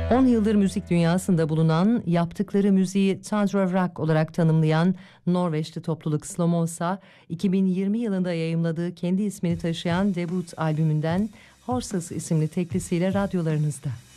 10 yıldır müzik dünyasında bulunan, yaptıkları müziği Tundra Rock olarak tanımlayan Norveçli topluluk Slomosa, 2020 yılında yayımladığı kendi ismini taşıyan debut albümünden Horses isimli teklisiyle radyolarınızda.